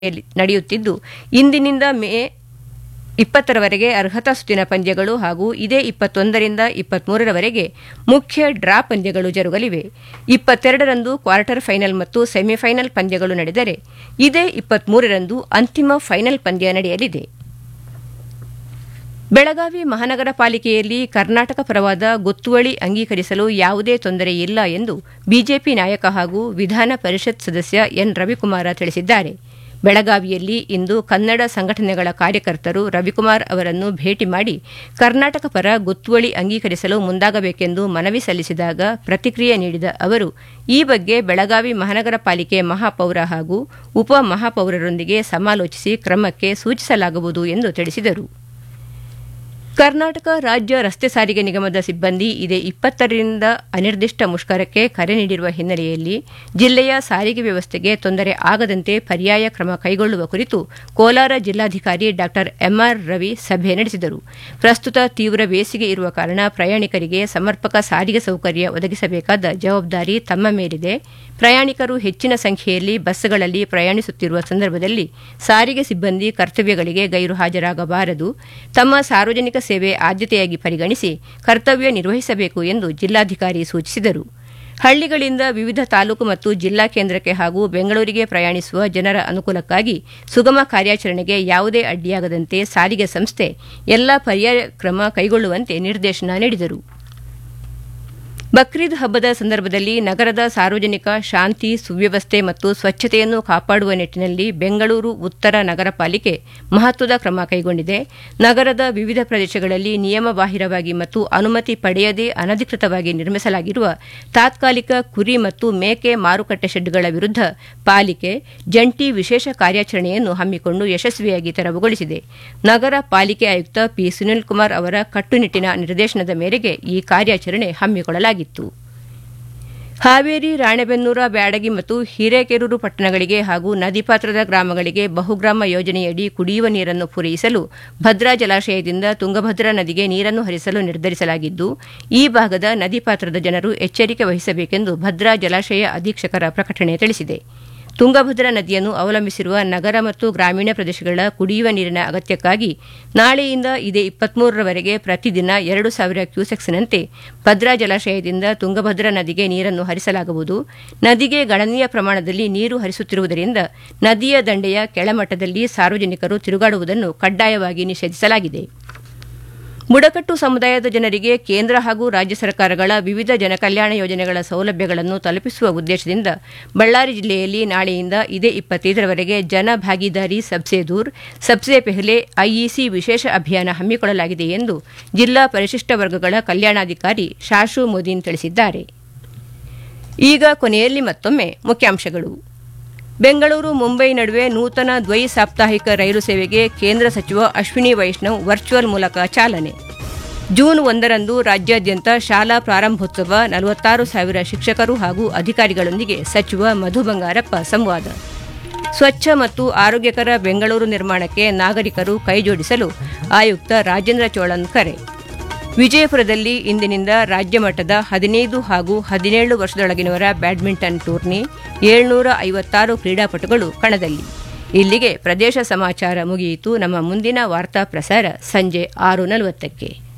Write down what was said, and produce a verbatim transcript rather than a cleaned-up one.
ನಡೆಯುತ್ತಿದ್ದು ಇಂದಿನಿಂದ ಮೇ ಇಪ್ಪತ್ತರವರೆಗೆ ಅರ್ಹತಾ ಸುತ್ತಿನ ಪಂದ್ಯಗಳು ಹಾಗೂ ಇದೇ ಇಪ್ಪತ್ತೊಂದರಿಂದ ಇಪ್ಪತ್ಮೂರರವರೆಗೆ ಮುಖ್ಯ ಡ್ರಾ ಪಂದ್ಯಗಳು ಜರುಗಲಿವೆ. ಇಪ್ಪತ್ತೆರಡರಂದು ಕ್ವಾರ್ಟರ್ ಫೈನಲ್ ಮತ್ತು ಸೆಮಿಫೈನಲ್ ಪಂದ್ಯಗಳು ನಡೆದರೆ ಇದೇ ಇಪ್ಪತ್ಮೂರರಂದು ಅಂತಿಮ ಫೈನಲ್ ಪಂದ್ಯ ನಡೆಯಲಿದೆ. ಬೆಳಗಾವಿ ಮಹಾನಗರ ಪಾಲಿಕೆಯಲ್ಲಿ ಕರ್ನಾಟಕ ಪರವಾದ ಗೊತ್ತುವಳಿ ಅಂಗೀಕರಿಸಲು ಯಾವುದೇ ತೊಂದರೆ ಇಲ್ಲ ಎಂದು ಬಿಜೆಪಿ ನಾಯಕ ಹಾಗೂ ವಿಧಾನ ಪರಿಷತ್ ಸದಸ್ಯ ಎನ್ ರವಿಕುಮಾರ ತಿಳಿಸಿದ್ದಾರೆ. ಬೆಳಗಾವಿಯಲ್ಲಿ ಇಂದು ಕನ್ನಡ ಸಂಘಟನೆಗಳ ಕಾರ್ಯಕರ್ತರು ರವಿಕುಮಾರ್ ಅವರನ್ನು ಭೇಟಿ ಮಾಡಿ ಕರ್ನಾಟಕ ಪರ ಗೊತ್ತುವಳಿ ಅಂಗೀಕರಿಸಲು ಮುಂದಾಗಬೇಕೆಂದು ಮನವಿ ಸಲ್ಲಿಸಿದಾಗ ಪ್ರತಿಕ್ರಿಯೆ ನೀಡಿದ ಅವರು, ಈ ಬಗ್ಗೆ ಬೆಳಗಾವಿ ಮಹಾನಗರ ಪಾಲಿಕೆ ಮಹಾಪೌರ ಹಾಗೂ ಉಪ ಮಹಾಪೌರರೊಂದಿಗೆ ಸಮಾಲೋಚಿಸಿ ಕ್ರಮಕ್ಕೆ ಸೂಚಿಸಲಾಗುವುದು ಎಂದು ತಿಳಿಸಿದರು. ಕರ್ನಾಟಕ ರಾಜ್ಯ ರಸ್ತೆ ಸಾರಿಗೆ ನಿಗಮದ ಸಿಬ್ಬಂದಿ ಇದೇ ಇಪ್ಪತ್ತರಿಂದ ಅನಿರ್ದಿಷ್ಟ ಮುಷ್ಕರಕ್ಕೆ ಕರೆ ನೀಡಿರುವ ಹಿನ್ನೆಲೆಯಲ್ಲಿ ಜಿಲ್ಲೆಯ ಸಾರಿಗೆ ವ್ಯವಸ್ಥೆಗೆ ತೊಂದರೆ ಆಗದಂತೆ ಪರ್ಯಾಯ ಕ್ರಮ ಕೈಗೊಳ್ಳುವ ಕುರಿತು ಕೋಲಾರ ಜಿಲ್ಲಾಧಿಕಾರಿ ಡಾ ಎಂಆರ್ ರವಿ ಸಭೆ ನಡೆಸಿದರು. ಪ್ರಸ್ತುತ ತೀವ್ರ ಬೇಸಿಗೆ ಇರುವ ಕಾರಣ ಪ್ರಯಾಣಿಕರಿಗೆ ಸಮರ್ಪಕ ಸಾರಿಗೆ ಸೌಕರ್ಯ ಒದಗಿಸಬೇಕಾದ ಜವಾಬ್ದಾರಿ ತಮ್ಮ ಮೇಲಿದೆ. ಪ್ರಯಾಣಿಕರು ಹೆಚ್ಚಿನ ಸಂಖ್ಯೆಯಲ್ಲಿ ಬಸ್ಗಳಲ್ಲಿ ಪ್ರಯಾಣಿಸುತ್ತಿರುವ ಸಂದರ್ಭದಲ್ಲಿ ಸಾರಿಗೆ ಸಿಬ್ಬಂದಿ ಕರ್ತವ್ಯಗಳಿಗೆ ಗೈರು ಹಾಜರಾಗಬಾರದು. ತಮ್ಮ ಸಾರ್ವಜನಿಕ ಸೇವೆ ಆದ್ಯತೆಯಾಗಿ ಪರಿಗಣಿಸಿ ಕರ್ತವ್ಯ ನಿರ್ವಹಿಸಬೇಕು ಎಂದು ಜಿಲ್ಲಾಧಿಕಾರಿ ಸೂಚಿಸಿದರು. ಹಳ್ಳಿಗಳಿಂದ ವಿವಿಧ ತಾಲೂಕು ಮತ್ತು ಜಿಲ್ಲಾ ಕೇಂದ್ರಕ್ಕೆ ಹಾಗೂ ಬೆಂಗಳೂರಿಗೆ ಪ್ರಯಾಣಿಸುವ ಜನರ ಅನುಕೂಲಕ್ಕಾಗಿ ಸುಗಮ ಕಾರ್ಯಾಚರಣೆಗೆ ಯಾವುದೇ ಅಡ್ಡಿಯಾಗದಂತೆ ಸಾರಿಗೆ ಸಂಸ್ಥೆ ಎಲ್ಲಾ ಪರ್ಯಾಯ ಕ್ರಮ ಕೈಗೊಳ್ಳುವಂತೆ ನಿರ್ದೇಶನ ನೀಡಿದರು. ಬಕ್ರೀದ್ ಹಬ್ಬದ ಸಂದರ್ಭದಲ್ಲಿ ನಗರದ ಸಾರ್ವಜನಿಕ ಶಾಂತಿ, ಸುವ್ಯವಸ್ಥೆ ಮತ್ತು ಸ್ವಚ್ಛತೆಯನ್ನು ಕಾಪಾಡುವ ನಿಟ್ಟಿನಲ್ಲಿ ಬೆಂಗಳೂರು ಉತ್ತರ ನಗರ ಪಾಲಿಕೆ ಮಹತ್ವದ ಕ್ರಮ ಕೈಗೊಂಡಿದೆ. ನಗರದ ವಿವಿಧ ಪ್ರದೇಶಗಳಲ್ಲಿ ನಿಯಮಬಾಹಿರವಾಗಿ ಮತ್ತು ಅನುಮತಿ ಪಡೆಯದೇ ಅನಧಿಕೃತವಾಗಿ ನಿರ್ಮಿಸಲಾಗಿರುವ ತಾತ್ಕಾಲಿಕ ಕುರಿ ಮತ್ತು ಮೇಕೆ ಮಾರುಕಟ್ಟೆ ಶೆಡ್ಗಳ ವಿರುದ್ಧ ಪಾಲಿಕೆ ಜಂಟಿ ವಿಶೇಷ ಕಾರ್ಯಾಚರಣೆಯನ್ನು ಹಮ್ಮಿಕೊಂಡು ಯಶಸ್ವಿಯಾಗಿ ತೆರವುಗೊಳಿಸಿದೆ. ನಗರ ಪಾಲಿಕೆ ಆಯುಕ್ತ ಪಿ ಸುನಿಲ್ ಕುಮಾರ್ ಅವರ ಕಟ್ಟುನಿಟ್ಟಿನ ನಿರ್ದೇಶನದ ಮೇರೆಗೆ ಈ ಕಾರ್ಯಾಚರಣೆ ಹಮ್ಮಿಕೊಳ್ಳಲಾಗಿದೆ. ಹಾವೇರಿ, ರಾಣೆಬೆನ್ನೂರ, ಬ್ಯಾಡಗಿ ಮತ್ತು ಹಿರೇಕೆರೂರು ಪಟ್ಟಣಗಳಿಗೆ ಹಾಗೂ ನದಿ ಪಾತ್ರದ ಗ್ರಾಮಗಳಿಗೆ ಬಹುಗ್ರಾಮ ಯೋಜನೆಯಡಿ ಕುಡಿಯುವ ನೀರನ್ನು ಪೂರೈಸಲು ಭದ್ರಾ ಜಲಾಶಯದಿಂದ ತುಂಗಭದ್ರಾ ನದಿಗೆ ನೀರನ್ನು ಹರಿಸಲು ನಿರ್ಧರಿಸಲಾಗಿದ್ದು, ಈ ಭಾಗದ ನದಿ ಪಾತ್ರದ ಜನರು ಎಚ್ಚರಿಕೆ ವಹಿಸಬೇಕೆಂದು ಭದ್ರಾ ಜಲಾಶಯ ಅಧೀಕ್ಷಕರ ಪ್ರಕಟಣೆ ತಿಳಿಸಿದೆ. ತುಂಗಭದ್ರಾ ನದಿಯನ್ನು ಅವಲಂಬಿಸಿರುವ ನಗರ ಮತ್ತು ಗ್ರಾಮೀಣ ಪ್ರದೇಶಗಳ ಕುಡಿಯುವ ನೀರಿನ ಅಗತ್ಯಕ್ಕಾಗಿ ನಾಳೆಯಿಂದ ಇದೇ ಇಪ್ಪತ್ಮೂರರವರೆಗೆ ಪ್ರತಿದಿನ ಎರಡು ಸಾವಿರ ಕ್ಯೂಸೆಕ್ಸ್ನಂತೆ ಭದ್ರಾ ಜಲಾಶಯದಿಂದ ತುಂಗಭದ್ರಾ ನದಿಗೆ ನೀರನ್ನು ಹರಿಸಲಾಗುವುದು. ನದಿಗೆ ಗಣನೀಯ ಪ್ರಮಾಣದಲ್ಲಿ ನೀರು ಹರಿಸುತ್ತಿರುವುದರಿಂದ ನದಿಯ ದಂಡೆಯ ಕೆಳಮಟ್ಟದಲ್ಲಿ ಸಾರ್ವಜನಿಕರು ತಿರುಗಾಡುವುದನ್ನು ಕಡ್ಡಾಯವಾಗಿ ನಿಷೇಧಿಸಲಾಗಿದೆ. ಬುಡಕಟ್ಟು ಸಮುದಾಯದ ಜನರಿಗೆ ಕೇಂದ್ರ ಹಾಗೂ ರಾಜ್ಯ ಸರ್ಕಾರಗಳ ವಿವಿಧ ಜನಕಲ್ಯಾಣ ಯೋಜನೆಗಳ ಸೌಲಭ್ಯಗಳನ್ನು ತಲುಪಿಸುವ ಉದ್ದೇಶದಿಂದ ಬಳ್ಳಾರಿ ಜಿಲ್ಲೆಯಲ್ಲಿ ನಾಳೆಯಿಂದ ಇದೇ ಇಪ್ಪತ್ತೈದರವರೆಗೆ ಜನ ಭಾಗೀದಾರಿ ಸಬ್ಸೆ ದೂರ್ ಸಬ್ಸೆ ಪೆಹ್ಲೆ ಐಇಸಿ ವಿಶೇಷ ಅಭಿಯಾನ ಹಮ್ಮಿಕೊಳ್ಳಲಾಗಿದೆ ಎಂದು ಜಿಲ್ಲಾ ಪರಿಶಿಷ್ಟ ವರ್ಗಗಳ ಕಲ್ಯಾಣಾಧಿಕಾರಿ ಶಾಶು ಮೋದಿನ್ ತಿಳಿಸಿದ್ದಾರೆ. ಈಗ ಕೊನೆಯಲ್ಲಿ ಮತ್ತೊಮ್ಮೆ ಮುಖ್ಯಾಂಶಗಳು. ಬೆಂಗಳೂರು ಮುಂಬೈ ನಡುವೆ ನೂತನ ದ್ವೈ ಸಾಪ್ತಾಹಿಕ ರೈಲು ಸೇವೆಗೆ ಕೇಂದ್ರ ಸಚಿವ ಅಶ್ವಿನಿ ವೈಷ್ಣವ್ ವರ್ಚುವಲ್ ಮೂಲಕ ಚಾಲನೆ. ಜೂನ್ ಒಂದರಂದು ರಾಜ್ಯಾದ್ಯಂತ ಶಾಲಾ ಪ್ರಾರಂಭೋತ್ಸವ, ನಲವತ್ತಾರು ಸಾವಿರ ಶಿಕ್ಷಕರು ಹಾಗೂ ಅಧಿಕಾರಿಗಳೊಂದಿಗೆ ಸಚಿವ ಮಧು ಬಂಗಾರಪ್ಪ ಸಂವಾದ. ಸ್ವಚ್ಛ ಮತ್ತು ಆರೋಗ್ಯಕರ ಬೆಂಗಳೂರು ನಿರ್ಮಾಣಕ್ಕೆ ನಾಗರಿಕರು ಕೈಜೋಡಿಸಲು ಆಯುಕ್ತ ರಾಜೇಂದ್ರ ಚೋಳನ್ ಕರೆ. ವಿಜಯಪುರದಲ್ಲಿ ಇಂದಿನಿಂದ ರಾಜ್ಯ ಮಟ್ಟದ ಹದಿನೈದು ಹಾಗೂ ಹದಿನೇಳು ವರ್ಷದೊಳಗಿನವರ ಬ್ಯಾಡ್ಮಿಂಟನ್ ಟೂರ್ನಿ, ಏಳ್ನೂರ ಐವತ್ತಾರು ಕ್ರೀಡಾಪಟುಗಳು ಕಣದಲ್ಲಿ. ಇಲ್ಲಿಗೆ ಪ್ರದೇಶ ಸಮಾಚಾರ ಮುಗಿಯಿತು. ನಮ್ಮ ಮುಂದಿನ ವಾರ್ತಾ ಪ್ರಸಾರ ಸಂಜೆ ಆರು ನಲವತ್ತಕ್ಕೆ.